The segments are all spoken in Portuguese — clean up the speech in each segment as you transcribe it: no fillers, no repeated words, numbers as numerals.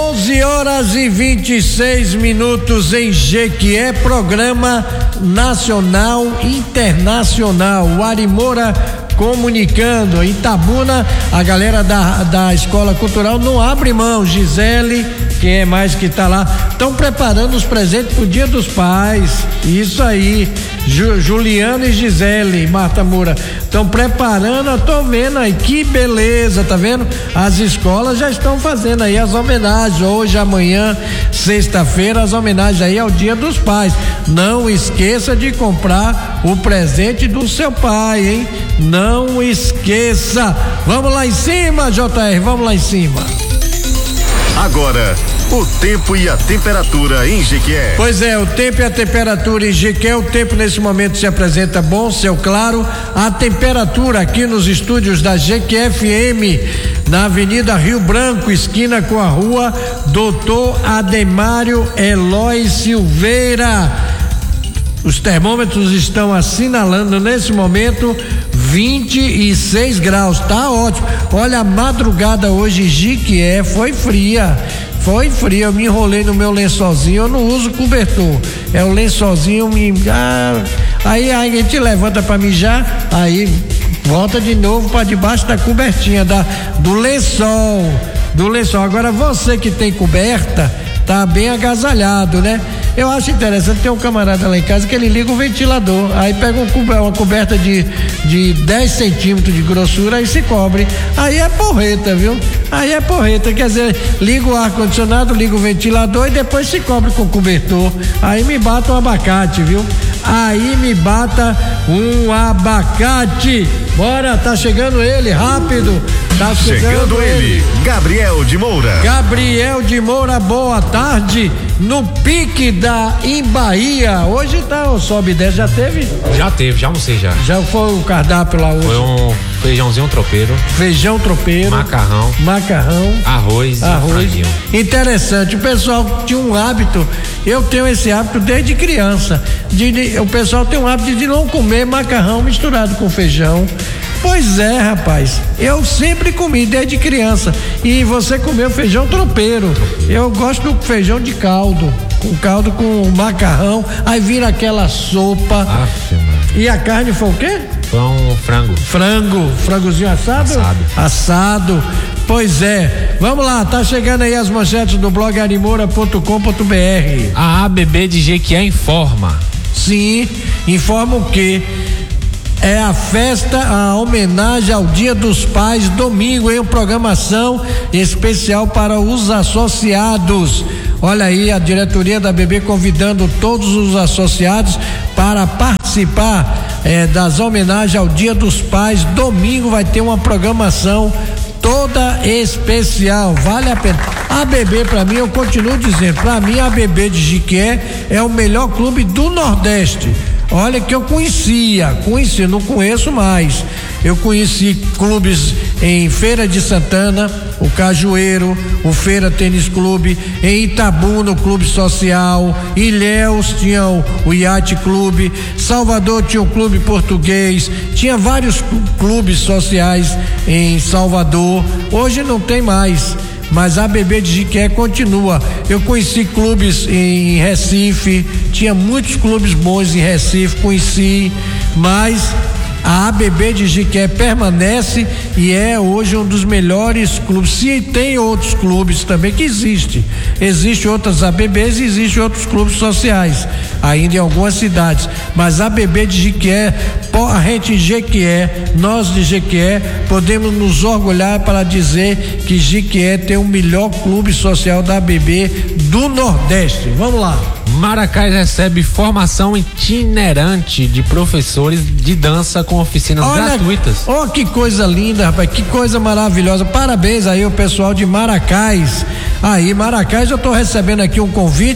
11h26 em Jequié, programa nacional internacional. O Ari Moura comunicando. Em Itabuna, a galera da Escola Cultural não abre mão. Gisele, quem é mais que tá lá, estão preparando os presentes pro Dia dos Pais. Isso aí. Juliana e Gisele, Marta Moura, estão preparando, eu tô vendo aí, que beleza, tá vendo? As escolas já estão fazendo aí as homenagens, hoje, amanhã, sexta-feira, as homenagens aí ao Dia dos Pais. Não esqueça de comprar o presente do seu pai, hein? Não esqueça. Vamos lá em cima, JR, vamos lá em cima. Agora, o tempo e a temperatura em Jequié. Pois é, o tempo e a temperatura em Jequié. O tempo nesse momento se apresenta bom, céu claro. A temperatura aqui nos estúdios da Jequié FM, na Avenida Rio Branco, esquina com a rua Doutor Ademário Eloy Silveira. Os termômetros estão assinalando nesse momento 26 graus, tá ótimo. Olha, a madrugada hoje em Jequié foi fria. Foi frio, eu me enrolei no meu lençolzinho, eu não uso cobertor, é o lençolzinho, aí a gente levanta pra mijar, aí volta de novo pra debaixo da cobertinha, do lençol, agora você que tem coberta, tá bem agasalhado, né? Eu acho interessante, tem um camarada lá em casa que ele liga o ventilador, aí pega uma coberta de 10 centímetros de grossura, aí se cobre, aí é porreta, viu? Aí é porreta, quer dizer, liga o ar-condicionado, liga o ventilador e depois se cobre com cobertor, aí me bata um abacate, viu? Aí me bata um abacate. Bora, tá chegando ele, rápido. Tá chegando ele. Gabriel de Moura. Gabriel de Moura, boa tarde. No pique da Bahia. Hoje tá o sobe e desce, já teve? Já teve, já almocei já. Já foi o cardápio lá hoje? Foi um feijãozinho tropeiro. Feijão tropeiro. Macarrão. Arroz. Interessante, o pessoal tinha um hábito, eu tenho esse hábito desde criança, o pessoal tem um hábito de não comer macarrão misturado com feijão. Pois é, rapaz, eu sempre comi desde criança, e você comeu feijão tropeiro. Eu gosto do feijão de caldo com macarrão, aí vira aquela sopa. E a carne foi o quê? Foi um frangozinho assado. Pois é, vamos lá, tá chegando aí as manchetes do blog arimora.com.br. A ABB de Jequié informa. Sim, informa o quê? É a festa, a homenagem ao Dia dos Pais, domingo, em programação especial para os associados. Olha aí, a diretoria da ABB convidando todos os associados para participar das homenagens ao Dia dos Pais. Domingo vai ter uma programação toda especial, vale a pena. A ABB, pra mim, eu continuo dizendo, pra mim a ABB de Jequié é o melhor clube do Nordeste. Olha que eu conheci, não conheço mais. Eu conheci clubes em Feira de Santana, o Cajueiro, o Feira Tênis Clube, em Itabuna, o Clube Social, Ilhéus tinha o Iate Clube, Salvador tinha o Clube Português, tinha vários clubes sociais em Salvador. Hoje não tem mais, mas a ABB de Jequié continua. Eu conheci clubes em Recife, tinha muitos clubes bons em Recife, conheci, mas a ABB de Jequié permanece e é hoje um dos melhores clubes. Se tem outros clubes também que existem outras ABBs e existem outros clubes sociais ainda em algumas cidades, mas a ABB de Jequié, a gente em Jequié, nós de Jequié podemos nos orgulhar para dizer que Jequié tem o melhor clube social da ABB do Nordeste. Vamos lá. Maracás recebe formação itinerante de professores de dança com oficinas gratuitas. Ó, que coisa linda, rapaz, que coisa maravilhosa. Parabéns aí ao pessoal de Maracás. Aí, Maracás, eu tô recebendo aqui um convite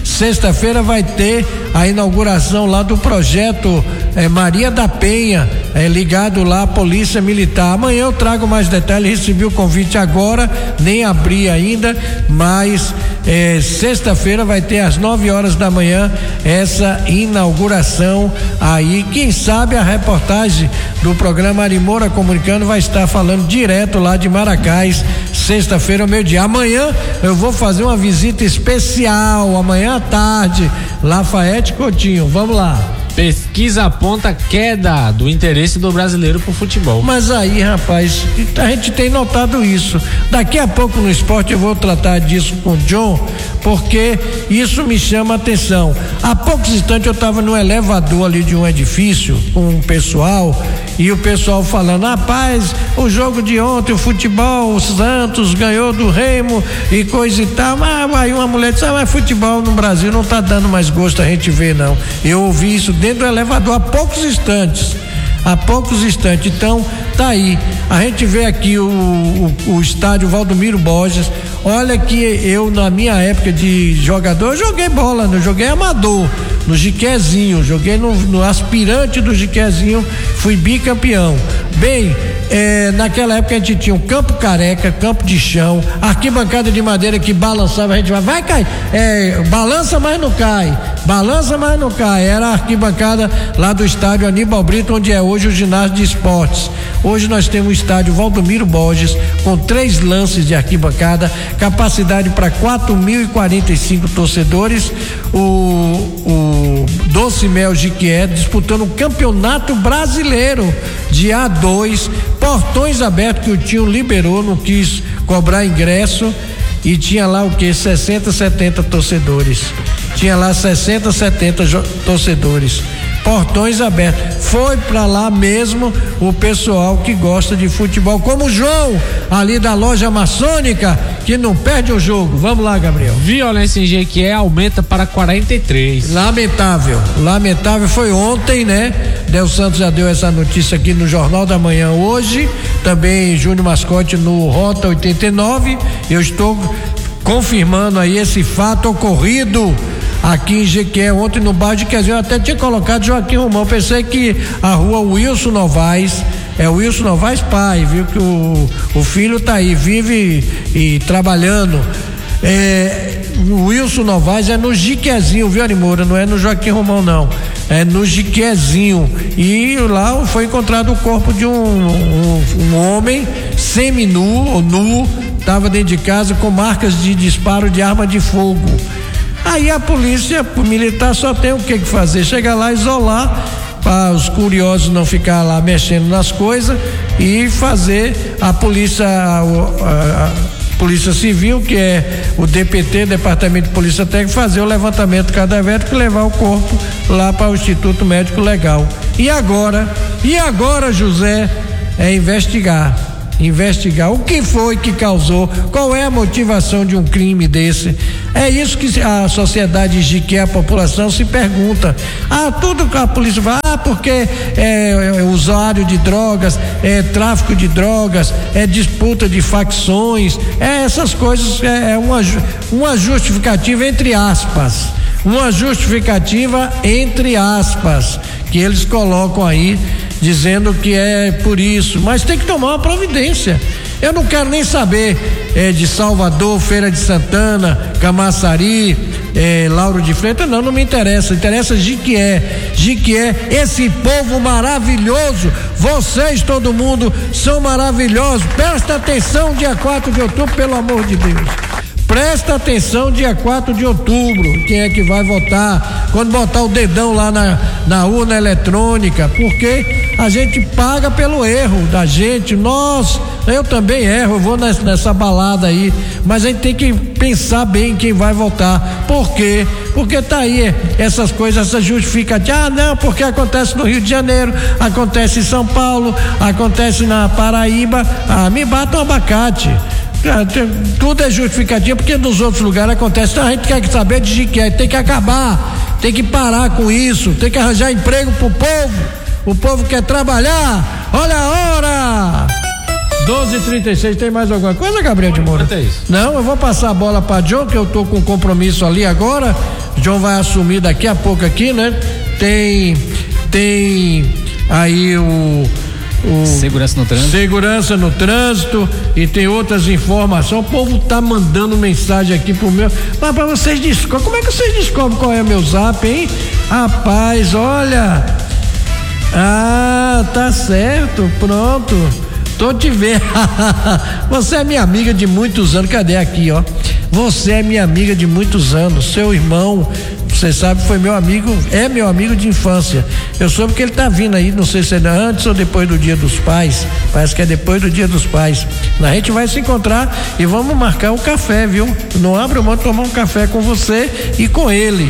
Sexta-feira vai ter a inauguração lá do projeto Maria da Penha, ligado lá à Polícia Militar. Amanhã eu trago mais detalhes, recebi o convite agora, nem abri ainda, mas sexta-feira vai ter às 9h da manhã essa inauguração aí. Quem sabe a reportagem do programa Ari Moura Comunicando vai estar falando direto lá de Maracás, sexta-feira ao meio-dia. Amanhã eu vou fazer uma visita especial, amanhã à tarde, Lafayette Coutinho, vamos lá. Pesquisa aponta queda do interesse do brasileiro por futebol. Mas aí, rapaz, a gente tem notado isso. Daqui a pouco no esporte eu vou tratar disso com o John, porque isso me chama a atenção. Há poucos instantes eu estava no elevador ali de um edifício com um pessoal, e o pessoal falando: rapaz, o jogo de ontem, o futebol, o Santos ganhou do Remo e coisa e tal. Mas aí uma mulher disse: mas futebol no Brasil não tá dando mais gosto a gente ver, não. Eu ouvi isso dentro do elevador há poucos instantes. Então tá aí, a gente vê aqui o estádio Valdomiro Borges. Olha que eu, na minha época de jogador, eu joguei bola, não joguei amador, no Jiquezinho, joguei no aspirante do Jiquezinho, fui bicampeão. Bem, naquela época a gente tinha um campo careca, campo de chão, arquibancada de madeira que balançava, a gente vai cair, balança mas não cai, era a arquibancada lá do estádio Aníbal Brito, onde é hoje o ginásio de esportes. Hoje nós temos o estádio Valdomiro Borges com 3 lances de arquibancada, capacidade para 4.045 torcedores. O Doce Mel Jiquié disputando o Campeonato Brasileiro de A2, portões abertos que o tio liberou, não quis cobrar ingresso, e tinha lá o que? 60, 70 torcedores. Portões abertos. Foi pra lá mesmo o pessoal que gosta de futebol, como o João, ali da loja maçônica, que não perde o jogo. Vamos lá, Gabriel. Violência em Jequié aumenta para 43. Lamentável, foi ontem, né? Del Santos já deu essa notícia aqui no Jornal da Manhã hoje, também Júnior Mascote no Rota 89. Eu estou confirmando aí esse fato ocorrido aqui em Jequié ontem no bairro de Quezinho. Eu até tinha colocado Joaquim Romão, pensei que a rua Wilson Novaes, o Wilson Novaes pai, viu que o filho tá aí, vive e trabalhando. O Wilson Novaes é no Jiquezinho, viu, Ari Moura? Não é no Joaquim Romão, não. É no Jiquezinho. E lá foi encontrado o corpo de um homem seminu ou nu, estava dentro de casa com marcas de disparo de arma de fogo. Aí a polícia militar só tem o que fazer, chegar lá, isolar, para os curiosos não ficar lá mexendo nas coisas, e fazer a polícia, a Polícia Civil, que é o DPT, Departamento de Polícia Técnica, fazer o levantamento cadavérico e levar o corpo lá para o Instituto Médico Legal. E agora, José, investigar o que foi que causou, qual é a motivação de um crime desse. É isso que a sociedade Jiquié, a população se pergunta. Tudo que a polícia vai, porque é usuário de drogas, é tráfico de drogas, é disputa de facções, essas coisas, uma justificativa entre aspas, que eles colocam aí, dizendo que é por isso, mas tem que tomar uma providência. Eu não quero nem saber de Salvador, Feira de Santana, Camaçari, Lauro de Freitas, não me interessa. Interessa Jiquié, esse povo maravilhoso. Vocês, todo mundo, são maravilhosos. Presta atenção, dia 4 de outubro, pelo amor de Deus. Presta atenção, dia 4 de outubro, quem é que vai votar, quando botar o dedão lá na urna eletrônica, porque a gente paga pelo erro da gente. Eu também erro, eu vou nessa balada aí, mas a gente tem que pensar bem quem vai votar. Por quê? Porque tá aí essas coisas, essa justificativa. Não, porque acontece no Rio de Janeiro, acontece em São Paulo, acontece na Paraíba. Me bata um abacate. Tudo é justificativa, porque nos outros lugares acontece. Então a gente quer saber de Jiquié, tem que acabar, tem que parar com isso, tem que arranjar emprego pro povo. O povo quer trabalhar. Olha a hora, 12h36, tem mais alguma coisa, Gabriel de Moura? É isso. Não, eu vou passar a bola para John, que eu tô com um compromisso ali agora. John vai assumir daqui a pouco aqui, né? Tem aí o segurança no trânsito e tem outras informações. O povo tá mandando mensagem aqui pro meu. Mas pra vocês descobrem, como é que vocês descobrem qual é o meu zap, hein? Rapaz, olha. Tá certo, pronto. Tô te vendo. Você é minha amiga de muitos anos. Cadê aqui, ó? Você é minha amiga de muitos anos. Seu irmão, você sabe, foi meu amigo, é meu amigo de infância. Eu soube que ele tá vindo aí, não sei se é antes ou depois do Dia dos Pais. Parece que é depois do Dia dos Pais. A gente vai se encontrar e vamos marcar um café, viu? Não abro mão de tomar um café com você e com ele.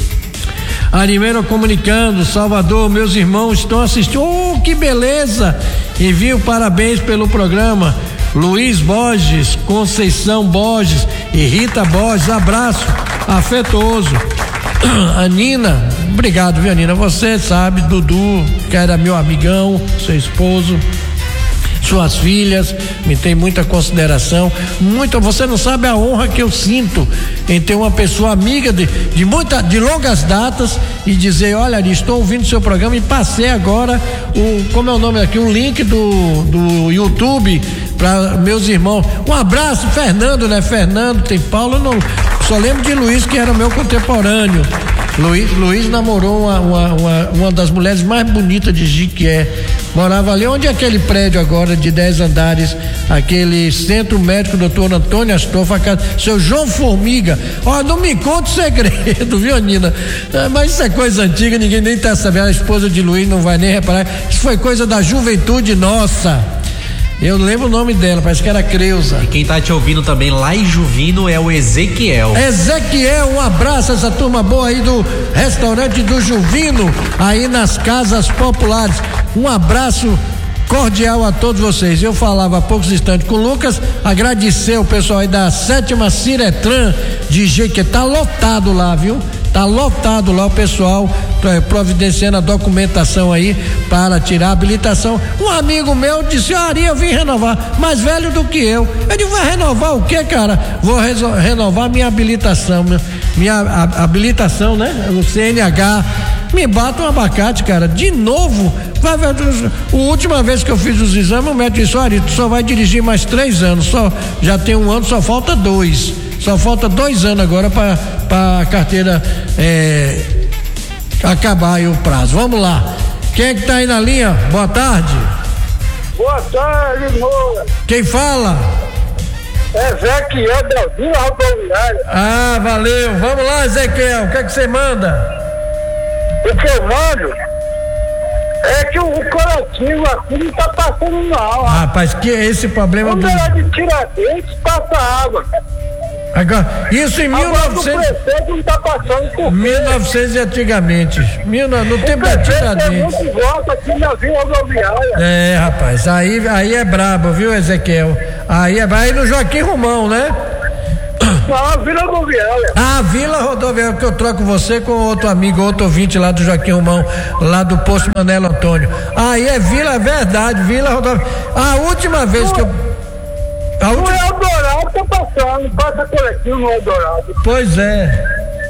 Arimeira comunicando, Salvador, meus irmãos estão assistindo. Oh, que beleza! Envio parabéns pelo programa. Luiz Borges, Conceição Borges e Rita Borges, abraço afetuoso. A Nina, obrigado, viu, Nina? Você sabe, Dudu, que era meu amigão, seu esposo, suas filhas, me tem muita consideração, você não sabe a honra que eu sinto em ter uma pessoa amiga de longas datas e dizer, olha, estou ouvindo seu programa e passei agora como é o nome aqui, um link do YouTube para meus irmãos. Um abraço, Fernando, né? Fernando, tem Paulo, não, só lembro de Luiz, que era meu contemporâneo. Luiz namorou uma das mulheres mais bonitas de Jiquié. Morava ali, onde é aquele prédio agora de 10 andares, aquele centro médico Dr. Antônio Astofa, seu João Formiga. Ó, não me conta o segredo, viu, Nina? Mas isso é coisa antiga, ninguém nem tá sabendo. A esposa de Luiz não vai nem reparar. Isso foi coisa da juventude nossa. Eu lembro o nome dela, parece que era Creuza. E quem tá te ouvindo também lá em Juvino é o Ezequiel. Ezequiel, um abraço a essa turma boa aí do restaurante do Juvino, aí nas casas populares. Um abraço cordial a todos vocês. Eu falava há poucos instantes com o Lucas, agradecer o pessoal aí da 7ª Ciretran de Jequié, tá lotado lá, viu? Tá lotado lá o pessoal providenciando a documentação aí para tirar a habilitação. Um amigo meu disse, Ari, eu vim renovar, mais velho do que eu. Eu disse, vai renovar o quê, cara? Vou renovar minha habilitação, minha habilitação, né? O CNH. Me bata um abacate, cara, de novo. A última vez que eu fiz os exames, o médico disse, Ari, tu só vai dirigir mais 3 anos, já tem 1 ano, só falta 2. Só falta 2 anos agora para a carteira acabar aí o prazo. Vamos lá. Quem é que tá aí na linha? Boa tarde. Boa tarde, Moura. Quem fala? Ezequiel da Vila Rodoviária. Ah, valeu. Vamos lá, Ezequiel. O que é que você manda? O que eu mando é que o coletivo aqui não tá passando mal. Rapaz, que é esse problema quando ela de Tiradentes passa água. Agora, isso em 1900. O prefeito não tá passando por 1900 e antigamente. No tempo de Tiradentes. Muito voto aqui na Vila Rodoviária. Rapaz, aí é brabo, viu, Ezequiel? Aí no Joaquim Romão, né? Não, Vila Rodoviária. Vila Rodoviária, que eu troco você com outro amigo, outro ouvinte lá do Joaquim Romão, lá do posto Manelo Antônio. Aí é verdade, Vila Rodoviária. A última vez que eu. No Eldorado tá passando, passa coletivo no Eldorado. Pois é.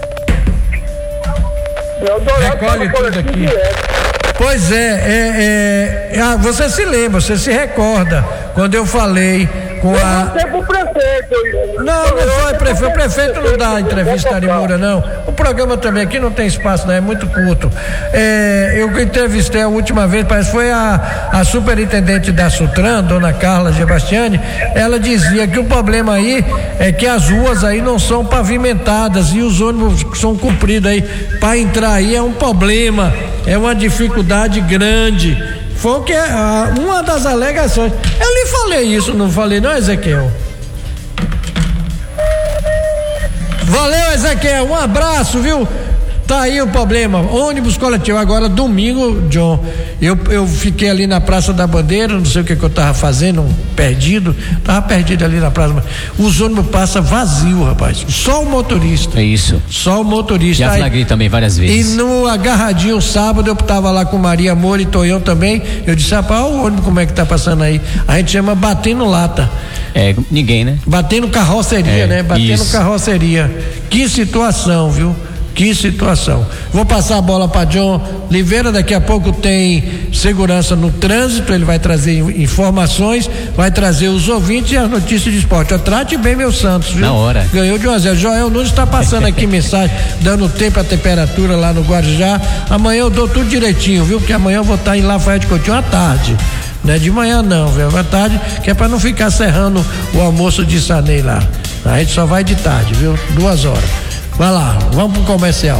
Recolhe tudo aqui. Pois você se lembra, você se recorda quando eu falei com a. Não foi prefeito. O prefeito não dá entrevista Ari Moura, não. O programa também aqui não tem espaço, não, é muito curto. Eu entrevistei a última vez, parece que foi a superintendente da Sutran, dona Carla Sebastiani. Ela dizia que o problema aí é que as ruas aí não são pavimentadas e os ônibus que são compridos aí para entrar aí é um problema, é uma dificuldade grande. Foi o que uma das alegações. Eu lhe falei isso, não falei não, Ezequiel? Valeu, Ezequiel, um abraço, viu? Tá aí o problema, ônibus coletivo. Agora domingo, John, eu fiquei ali na Praça da Bandeira, não sei o que eu tava fazendo, tava perdido ali na praça. Os ônibus passam vazio, rapaz, só o motorista. É isso. Só o motorista. Já flagrei também várias vezes. E no agarradinho sábado eu tava lá com Maria Moura e Tonhão também, eu disse, rapaz, olha o ônibus como é que tá passando aí. A gente chama batendo lata. Ninguém, né? Batendo carroceria, né? Batendo carroceria. Que situação, viu? Que situação. Vou passar a bola para John Oliveira, daqui a pouco tem segurança no trânsito, ele vai trazer informações, vai trazer os ouvintes e as notícias de esporte. Trate bem meu Santos, viu? Na hora. Ganhou de 1-0. Joel Nunes está passando aqui mensagem, dando tempo, a temperatura lá no Guarujá. Amanhã eu dou tudo direitinho, viu? Porque amanhã eu vou estar em Lafayette Coutinho à tarde. Não é de manhã não, viu? À tarde, que é para não ficar serrando o almoço de Sanei lá. A gente só vai de tarde, viu? 2 horas. Vai lá, vamos pro comercial.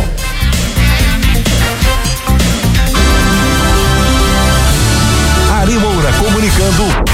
Ari Moura comunicando